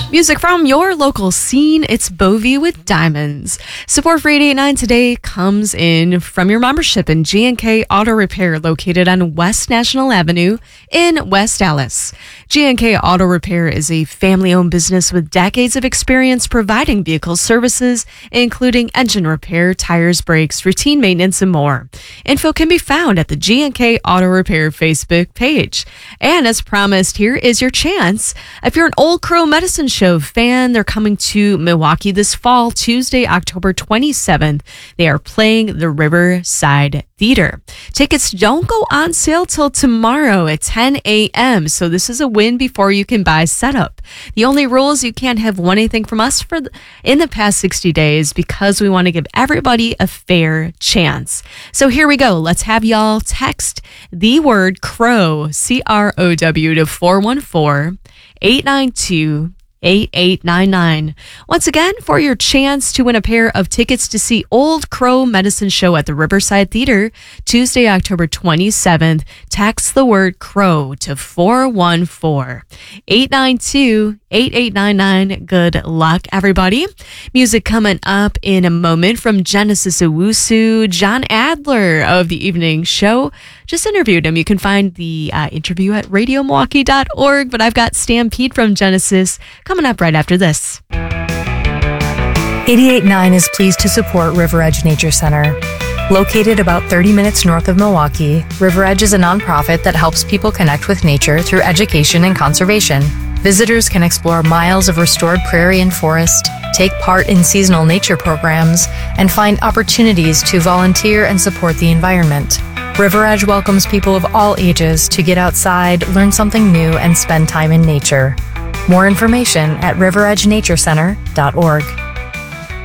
Music from your local scene, it's Bovie with Diamonds. Support for 889 today comes in from your membership in G&K Auto Repair, located on West National Avenue in West Allis. G&K Auto Repair is a family-owned business with decades of experience providing vehicle services, including engine repair, tires, brakes, routine maintenance, and more. Info can be found at the G&K Auto Repair Facebook page. And as promised, here is your chance. If you're an Old Crow Medicine Show fan, they're coming to Milwaukee this fall, Tuesday, October 27th. They are playing the Riverside Theater. Tickets don't go on sale till tomorrow at 10 a.m., so this is a win before you can buy setup. The only rule is you can't have won anything from us in the past 60 days because we want to give everybody a fair chance. So here we go. Let's have y'all text the word CROW, C-R-O-W, to 414-892-8899. Once again, for your chance to win a pair of tickets to see Old Crow Medicine Show at the Riverside Theater, Tuesday, October 27th, text the word CROW to 414-892-8899. Good luck, everybody. Music coming up in a moment from Genesis Owusu. John Adler of the Evening Show just interviewed him. You can find the interview at radiomilwaukee.org, but I've got Stampede from Genesis coming up right after this. 88.9 is pleased to support River Edge Nature Center. Located about 30 minutes north of Milwaukee, River Edge is a nonprofit that helps people connect with nature through education and conservation. Visitors can explore miles of restored prairie and forest, take part in seasonal nature programs, and find opportunities to volunteer and support the environment. River Edge welcomes people of all ages to get outside, learn something new, and spend time in nature. More information at riveredgenaturecenter.org.